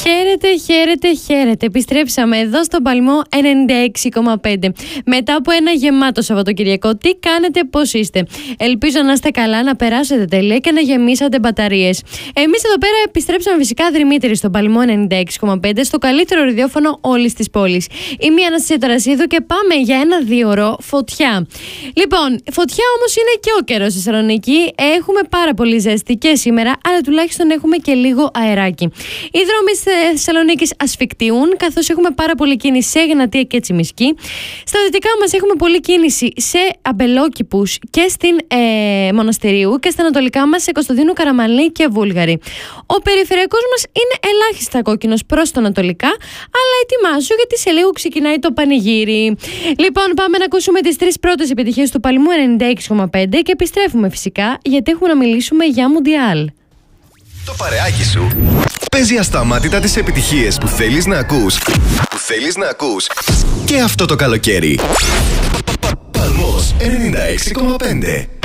Χαίρετε. Επιστρέψαμε εδώ στον Παλμό 96,5. Μετά από ένα γεμάτο Σαββατοκυριακό, τι κάνετε, πώς είστε? Ελπίζω να είστε καλά, να περάσετε τέλεια και να γεμίσατε μπαταρίες. Εμείς εδώ πέρα επιστρέψαμε φυσικά δρυμύτεροι στον Παλμό 96,5, στο καλύτερο ραδιόφωνο όλης της πόλης. Είμαι η Αναστασία Ταρασίδου και πάμε για ένα 2ωρο φωτιά. Λοιπόν, φωτιά όμως είναι και ο καιρός στη Θεσσαλονίκη. Έχουμε πάρα πολύ ζέστη και σήμερα, αλλά τουλάχιστον έχουμε και λίγο αεράκι. Οι δρόμοι της Θεσσαλονίκης ασφικτιούν, καθώς έχουμε πάρα πολύ κίνηση σε Εγνατία και Τσιμισκή. Στα δυτικά μας έχουμε πολλή κίνηση σε Αμπελόκηπους και στην Μοναστηρίου, και στα ανατολικά μας σε Κωνσταντίνου Καραμανλή και Βούλγαρη. Ο περιφερειακός μας είναι ελάχιστα κόκκινος προς τα ανατολικά, αλλά ετοιμάσου γιατί σε λίγο ξεκινάει το πανηγύρι. Λοιπόν, πάμε να ακούσουμε τις τρεις πρώτες επιτυχίες του Παλμού 96,5 και επιστρέφουμε φυσικά γιατί έχουμε να μιλήσουμε για Μουντιάλ. Το παρεάκι σου παίζει ασταμάτητα τις επιτυχίες που θέλεις να ακούς. Και αυτό το καλοκαίρι. Παλμός 96,5.